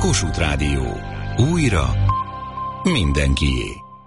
Kossuth Rádió. Újra mindenkié.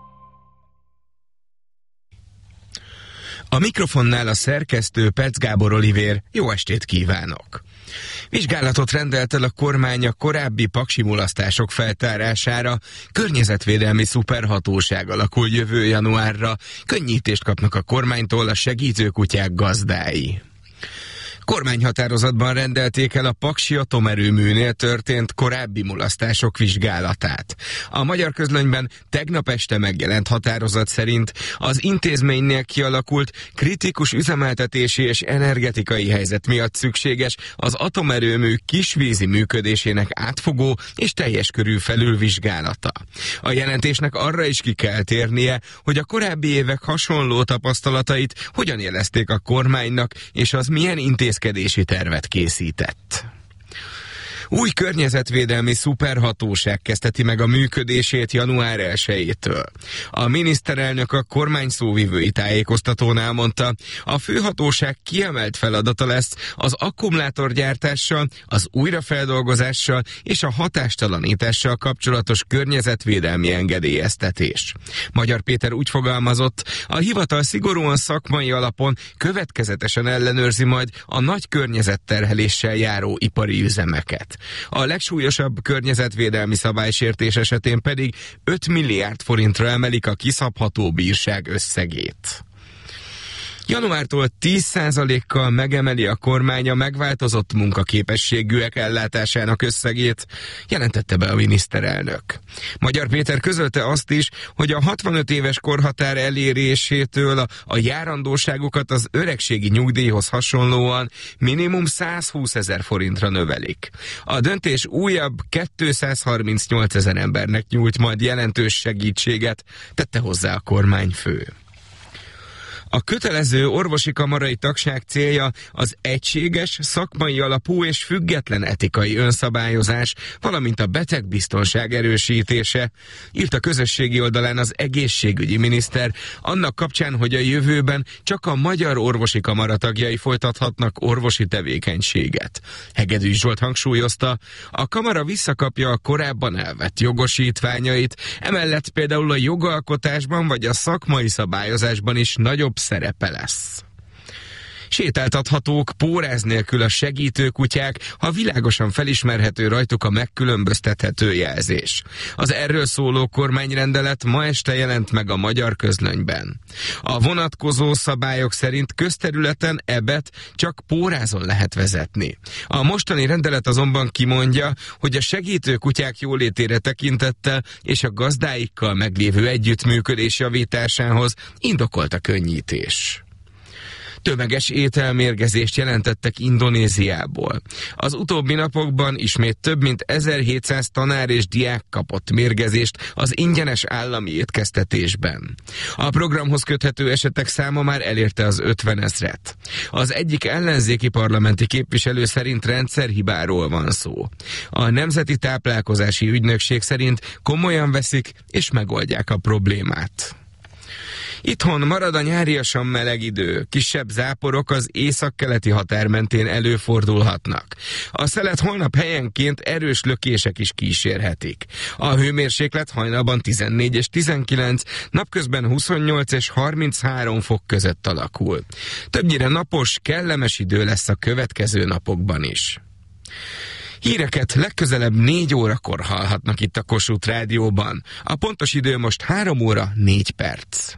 A mikrofonnál a szerkesztő Petsz Gábor Olivér. Jó estét kívánok! Vizsgálatot rendelt el a kormány a korábbi paksi mulasztások feltárására. Környezetvédelmi szuperhatóság alakul jövő januárra. Könnyítést kapnak a kormánytól a segítőkutyák gazdái. Kormányhatározatban rendelték el a paksi atomerőműnél történt korábbi mulasztások vizsgálatát. A Magyar Közlönyben tegnap este megjelent határozat szerint az intézménynél kialakult kritikus üzemeltetési és energetikai helyzet miatt szükséges az atomerőmű kisvízi működésének átfogó és teljes körű felülvizsgálata. A jelentésnek arra is ki kell térnie, hogy a korábbi évek hasonló tapasztalatait hogyan jelezték a kormánynak, és az milyen intézkedési tervet készített. Új környezetvédelmi szuperhatóság kezdheti meg a működését január 1-től. A miniszterelnök a kormány szóvivői tájékoztatón mondta, a főhatóság kiemelt feladata lesz az akkumulátorgyártással, az újrafeldolgozással és a hatástalanítással kapcsolatos környezetvédelmi engedélyeztetés. Magyar Péter úgy fogalmazott, a hivatal szigorúan szakmai alapon következetesen ellenőrzi majd a nagy környezetterheléssel járó ipari üzemeket. A legsúlyosabb környezetvédelmi szabálysértés esetén pedig 5 milliárd forintra emelik a kiszabható bírság összegét. Januártól 10%-kal megemeli a kormány a megváltozott munkaképességűek ellátásának összegét, jelentette be a miniszterelnök. Magyar Péter közölte azt is, hogy a 65 éves korhatár elérésétől a járandóságukat az öregségi nyugdíjhoz hasonlóan minimum 120 000 forintra növelik. A döntés újabb 238 000 embernek nyújt majd jelentős segítséget, tette hozzá a kormányfő. A kötelező orvosi kamarai tagság célja az egységes, szakmai alapú és független etikai önszabályozás, valamint a betegbiztonság erősítése, írt a közösségi oldalán az egészségügyi miniszter, annak kapcsán, hogy a jövőben csak a Magyar Orvosi Kamara tagjai folytathatnak orvosi tevékenységet. Hegedűs Zsolt hangsúlyozta, a kamara visszakapja a korábban elvett jogosítványait, emellett például a jogalkotásban vagy a szakmai szabályozásban is nagyobb szerepe lesz. Sétáltathatók póráz nélkül a segítőkutyák, ha világosan felismerhető rajtuk a megkülönböztethető jelzés. Az erről szóló kormányrendelet ma este jelent meg a Magyar Közlönyben. A vonatkozó szabályok szerint közterületen ebet csak pórázon lehet vezetni. A mostani rendelet azonban kimondja, hogy a segítőkutyák jólétére tekintettel és a gazdáikkal meglévő együttműködés javításához indokolt a könnyítés. Tömeges ételmérgezést jelentettek Indonéziából. Az utóbbi napokban ismét több mint 1700 tanár és diák kapott mérgezést az ingyenes állami étkeztetésben. A programhoz köthető esetek száma már elérte az 50 000-et. Az egyik ellenzéki parlamenti képviselő szerint rendszerhibáról van szó. A Nemzeti Táplálkozási Ügynökség szerint komolyan veszik és megoldják a problémát. Itthon marad a nyáriasan meleg idő, kisebb záporok az északkeleti határ mentén előfordulhatnak. A szelet holnap helyenként erős lökések is kísérhetik. A hőmérséklet hajnalban 14 és 19, napközben 28 és 33 fok között alakul. Többnyire napos, kellemes idő lesz a következő napokban is. Híreket legközelebb 4 órakor hallhatnak itt a Kossuth Rádióban. A pontos idő most 3 óra 4 perc.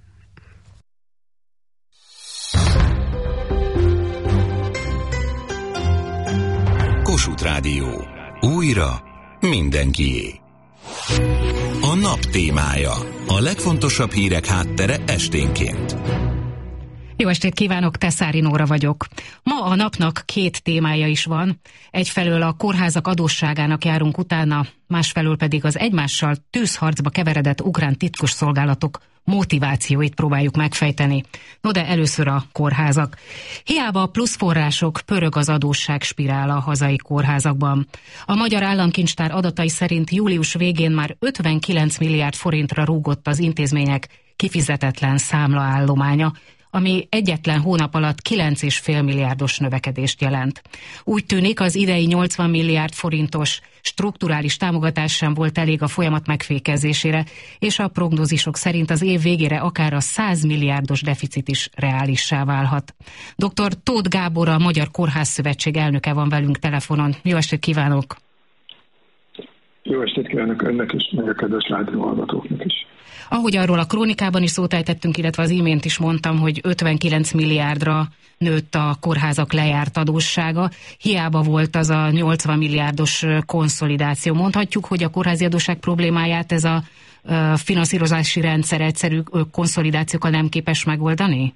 Kossuth Rádió. Újra mindenkié. A nap témája. A legfontosabb hírek háttere esténként. Jó estét kívánok, Teszári Nóra vagyok. Ma a napnak 2 témája is van. Egyfelől a kórházak adósságának járunk utána, másfelől pedig az egymással tűzharcba keveredett ukrán titkosszolgálatok motivációit próbáljuk megfejteni. No de először a kórházak. Hiába a plusz források, pörög az adósság spirála a hazai kórházakban. A Magyar Államkincstár adatai szerint július végén már 59 milliárd forintra rúgott az intézmények kifizetetlen számlaállománya, ami egyetlen hónap alatt 9,5 milliárdos növekedést jelent. Úgy tűnik, az idei 80 milliárd forintos strukturális támogatás sem volt elég a folyamat megfékezésére, és a prognózisok szerint az év végére akár a 100 milliárdos deficit is reálissá válhat. Dr. Tóth Gábor, a Magyar Kórházszövetség elnöke van velünk telefonon. Jó estét kívánok! Jó estét kívánok önnek is, meg a kedves rádióhallgatóknak is. Ahogy arról a krónikában is szót ejtettünk, illetve az imént is mondtam, hogy 59 milliárdra nőtt a kórházak lejárt adóssága. Hiába volt az a 80 milliárdos konszolidáció. Mondhatjuk, hogy a kórházi adósság problémáját ez a finanszírozási rendszer egyszerű konszolidációkkal nem képes megoldani?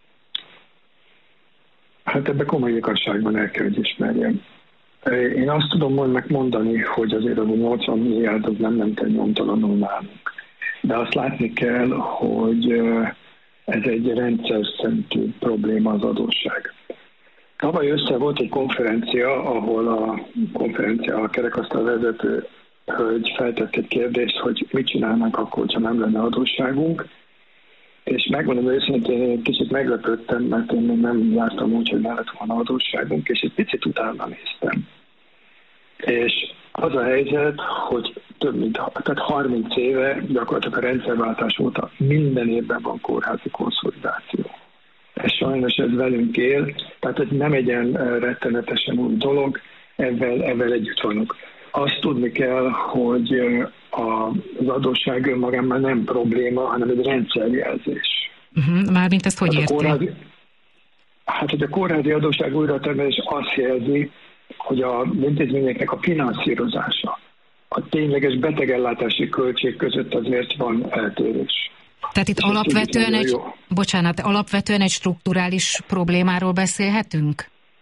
Hát ebbe komoly igazságban el kell, hogy ismerjem. Én azt tudom megmondani, hogy azért az a 80 milliárd az nem ment el nyomtalanul nálunk. De azt látni kell, hogy ez egy rendszer szintű probléma az adósság. Tavaly össze volt egy konferencia, ahol a kerekasztal vezető hölgy feltett egy kérdést, hogy mit csinálnánk akkor, ha nem lenne adósságunk. És megmondom őszintén, én kicsit meglepődtem, mert én még nem jártam úgy, hogy ne lett volna adósságunk, és egy picit utána néztem. És az a helyzet, hogy tehát 30 éve gyakorlatilag a rendszerváltás óta minden évben van kórházi konszolidáció. Ez sajnos ez velünk él, tehát ez nem egy ilyen rettenetesen új dolog, ezzel együtt vannak. Azt tudni kell, hogy az adósság önmagában nem probléma, hanem egy rendszerjelzés. Mármint ezt hogy érti? Hogy a kórházi adósság újratermelés azt jelzi, hogy az intézményeknek a finanszírozása, a tényleges betegellátási költség között azért van eltérés. Tehát itt alapvetően egy strukturális problémáról beszélhetünk?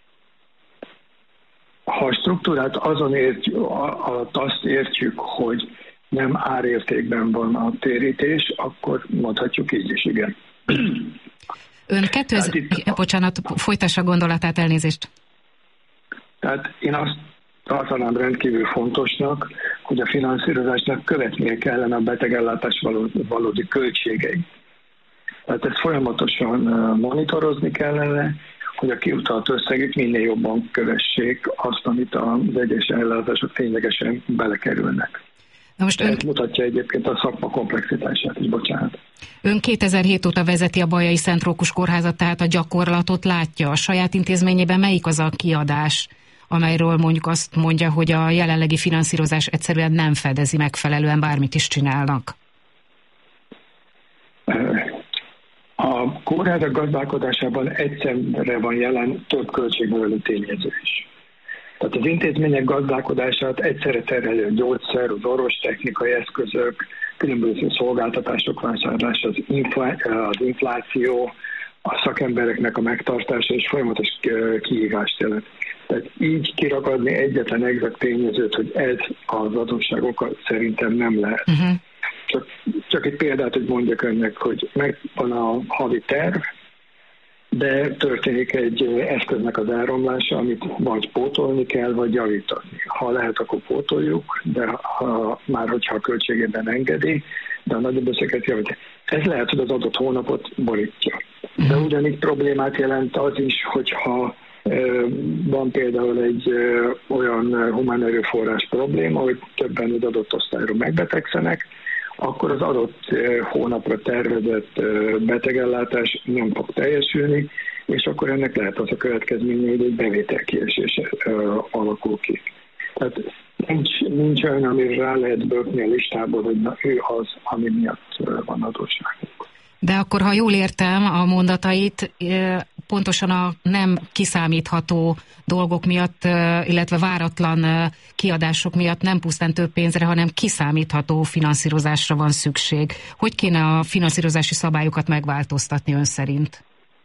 Ha a struktúrát azt értjük, hogy nem árértékben van a térítés, akkor mondhatjuk így is, igen. Ön folytassa gondolatát, elnézést. Tehát én azt tartanám rendkívül fontosnak, hogy a finanszírozásnak követnie kellene a betegellátás valódi költségei. Tehát ezt folyamatosan monitorozni kellene, hogy a kiutalt összegek minél jobban kövessék azt, amit az egyes ellátások ténylegesen belekerülnek. Ez mutatja egyébként a szakma komplexitását is, bocsánat. Ön 2007 óta vezeti a Bajai Szent Rókus Kórházat, tehát a gyakorlatot látja. A saját intézményében melyik az a kiadás, amelyről mondjuk azt mondja, hogy a jelenlegi finanszírozás egyszerűen nem fedezi megfelelően, bármit is csinálnak? A kórházak gazdálkodásában egyszerre van jelen több költségnövelő tényező is. Tehát az intézmények gazdálkodását egyszerre terhelő a gyógyszer, az orvostechnikai eszközök, különböző szolgáltatások vásárlása, az infláció, a szakembereknek a megtartása és folyamatos kihívást jelent. Tehát így kiragadni egyetlen exakt tényezőt, hogy ez az adósságokat szerintem nem lehet. Csak egy példát, hogy mondjak önnek, hogy megvan a havi terv, de történik egy eszköznek az elromlása, amit vagy pótolni kell, vagy javítani. Ha lehet, akkor pótoljuk, de hogyha a költségében engedi, de a nagyobb összeget javítani. Ez lehet, hogy az adott hónapot borítja. De ugyanígy problémát jelent az is, hogyha van például egy olyan humán erőforrás probléma, hogy többen az adott osztályról megbetegszenek, akkor az adott hónapra tervezett betegellátás nem fog teljesülni, és akkor ennek lehet az a következménye, hogy egy bevételkiesés alakul ki. Tehát nincs olyan, amire rá lehet bökni a listából, hogy na, ő az, ami miatt van adósságunk. De akkor, ha jól értem a mondatait, pontosan a nem kiszámítható dolgok miatt, illetve váratlan kiadások miatt nem pusztán több pénzre, hanem kiszámítható finanszírozásra van szükség. Hogy kéne a finanszírozási szabályokat megváltoztatni ön szerint?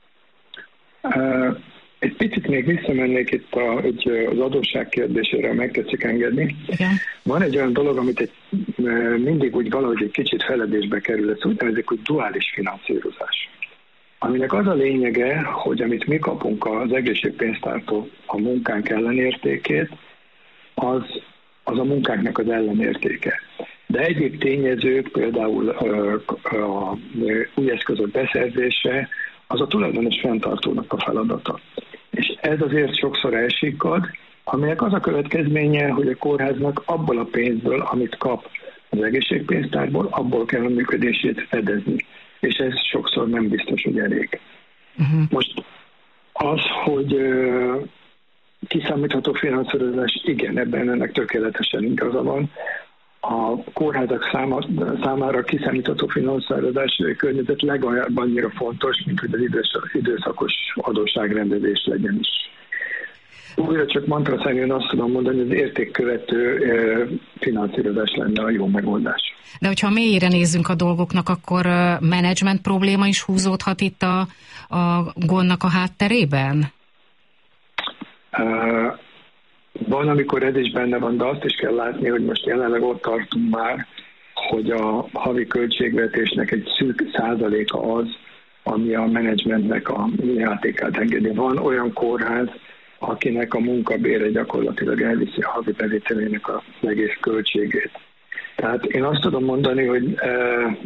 Egy picit még visszamennék itt az adósság kérdésére, meg tetszik engedni. Igen. Van egy olyan dolog, amit mindig úgy valahogy egy kicsit feledésbe kerül, ez úgy nevezik, hogy duális finanszírozás. Aminek az a lényege, hogy amit mi kapunk az egészségpénztártól a munkánk ellenértékét, az a munkánknak az ellenértéke. De egyéb tényezők, például a új eszközök beszerzése, az a tulajdonos fenntartónak a feladata. És ez azért sokszor elsikkad, aminek az a következménye, hogy a kórháznak abból a pénzből, amit kap az egészségpénztárból, abból kell a működését fedezni. És ez sokszor nem biztos, hogy elég. Most az, hogy kiszámítható finanszírozás, igen, ebben ennek tökéletesen igaza van. A kórházak számára kiszámítható finanszírozási környezet legalább annyira fontos, mint hogy az időszakos adósságrendezés legyen is. Újra csak mantra szerint azt tudom mondani, hogy az értékkövető finanszírozás lenne a jó megoldás. De hogyha mélyére nézzünk a dolgoknak, akkor menedzsment probléma is húzódhat itt a gondnak a hátterében? Van, amikor ez is benne van, de azt is kell látni, hogy most jelenleg ott tartunk már, hogy a havi költségvetésnek egy szűk százaléka az, ami a menedzsmentnek a játékát engedi. Van olyan kórház, akinek a munkabére gyakorlatilag elviszi a havi bevételének az egész költségét. Tehát én azt tudom mondani, hogy